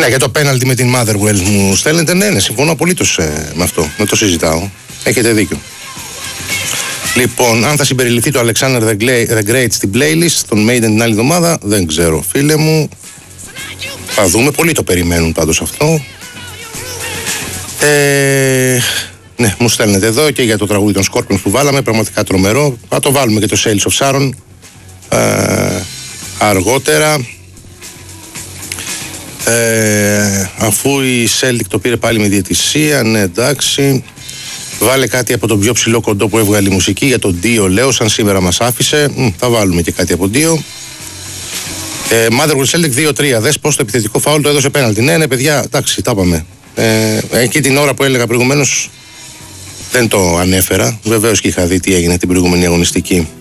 Ναι, για το πέναλτι με την Motherwell μου στέλνετε. Ναι, συμφωνώ απολύτως με αυτό. Δεν το συζητάω. Έχετε δίκιο. Λοιπόν, αν θα συμπεριληφθεί το Alexander the Great στην playlist των Maiden την άλλη εβδομάδα, δεν ξέρω, φίλε μου. Θα δούμε. Πολλοί το περιμένουν πάντως αυτό. Ναι, μου στέλνετε εδώ και για το τραγούδι των Scorpions που βάλαμε. Πραγματικά τρομερό. Θα το βάλουμε και το Sails of Sharon αργότερα. Αφού η Celtic το πήρε πάλι με διαιτησία, ναι, εντάξει. Βάλε κάτι από τον πιο ψηλό κοντό που έβγαλε η μουσική για τον Dio, λέω, σαν σήμερα μας άφησε. Θα βάλουμε και κάτι από Dio. Motherwell Celtic 2-3. Δες πως το επιθετικό φάουλ το έδωσε πέναλτι. Ναι, παιδιά, εντάξει, τα είπαμε. Εκεί την ώρα που έλεγα προηγουμένως δεν το ανέφερα. Βεβαίως και είχα δει τι έγινε την προηγούμενη αγωνιστική.